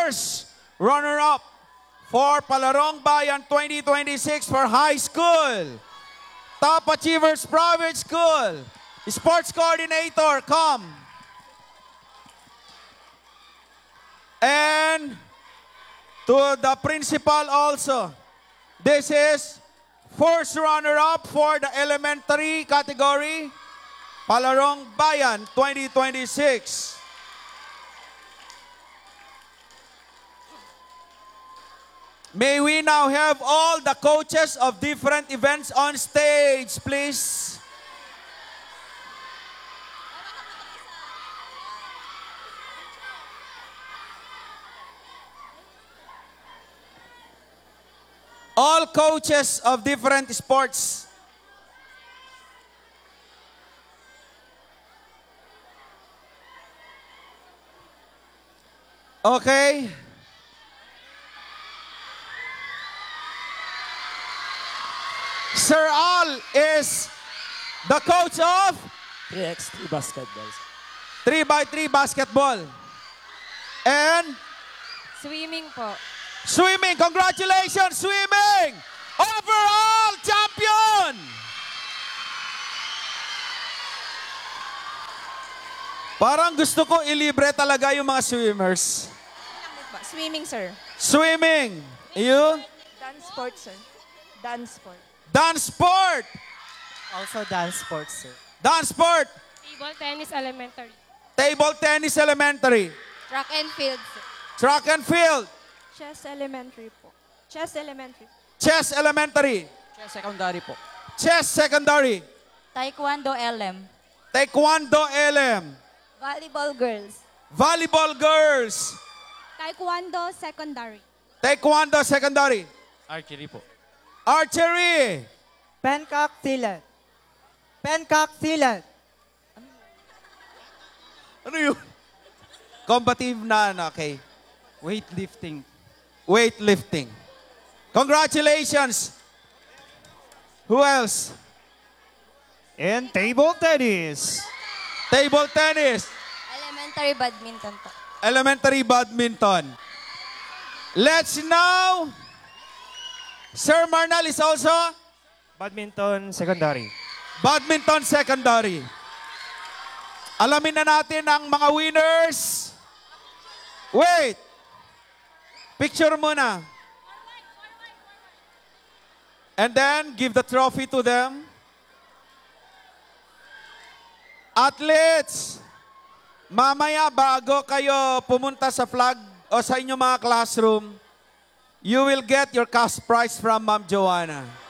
first runner-up for Palarong Bayan 2026 for high school. Top Achievers Private School. Sports Coordinator, come. And to the principal also. This is first runner-up for the elementary category, Palarong Bayan 2026. May we now have all the coaches of different events on stage, please. All coaches of different sports. Okay. Sir Al is the coach of 3x3 basketball. 3x3 basketball. And Swimming po. swimming. Congratulations, swimming! Overall champion! Parang gusto ko ilibre talaga yung mga swimmers. Swimming, sir. Swimming. You? Dance sport, sir. Dance sport. Dance sport. Also dance sports, sir. Dance sport. Table tennis elementary. Table tennis elementary. Track and field, sir. Track and field. Chess elementary po. Chess elementary. Chess elementary. Chess secondary po. Chess secondary. Taekwondo LM. Taekwondo LM. Volleyball girls. Volleyball girls. Taekwondo secondary. Taekwondo secondary. Archery po. Archery. Peacock Silat. Peacock Silat. Ano yun? Combative na, ano, okay. Weightlifting. Weightlifting. Congratulations. Who else? And table tennis. Table tennis. Elementary badminton po. Elementary badminton. Let's now... Sir Marnal is also Badminton secondary. badminton secondary. Alamin na natin ang mga winners. Wait. Picture muna. And then, give the trophy to them. Athletes, mamaya bago kayo pumunta sa flag o sa inyong mga classroom, you will get your cash prize from Ma'am Joanna.